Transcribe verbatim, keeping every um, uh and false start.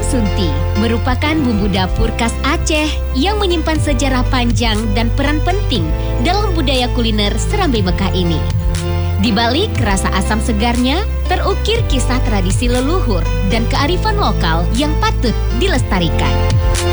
Sunti merupakan bumbu dapur khas Aceh yang menyimpan sejarah panjang dan peran penting dalam budaya kuliner Serambi Mekah ini. Di balik rasa asam segarnya, terukir kisah tradisi leluhur dan kearifan lokal yang patut dilestarikan.